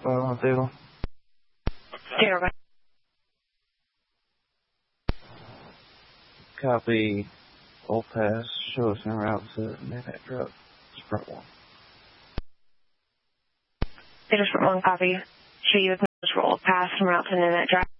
on the table. Zero. Copy. Old pass. Show us en route to Nanette Drop. Sprint 1. Data Sprint 1, copy. Show you with roll pass en route to Nanette Drive.